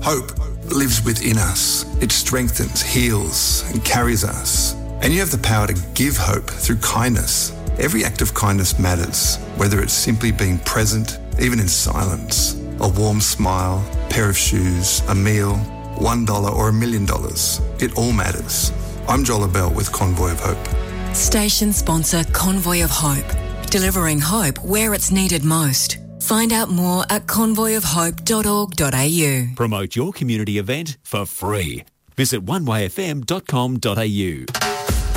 Hope lives within us. It strengthens, heals, and carries us. And you have the power to give hope through kindness. Every act of kindness matters, whether it's simply being present, even in silence, a warm smile, pair of shoes, a meal, $1 or $1 million. It all matters. I'm Joel Abell with Convoy of Hope. Station sponsor Convoy of Hope, delivering hope where it's needed most. Find out more at convoyofhope.org.au. Promote your community event for free. Visit onewayfm.com.au.